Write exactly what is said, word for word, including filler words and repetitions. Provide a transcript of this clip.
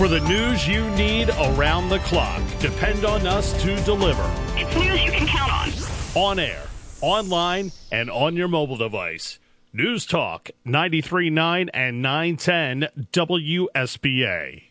For the news you need around the clock, depend on us to deliver. It's news you can count on. On air, online, and on your mobile device. News Talk ninety-three point nine and nine ten W S B A.